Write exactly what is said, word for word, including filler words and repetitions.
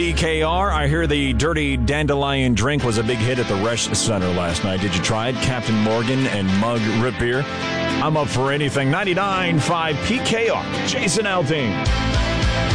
P K R, I hear the Dirty Dandelion drink was a big hit at the Resch Center last night. Did you try it? Captain Morgan and Mug Root Beer. I'm up for anything. ninety-nine point five P K R. Jason Aldean.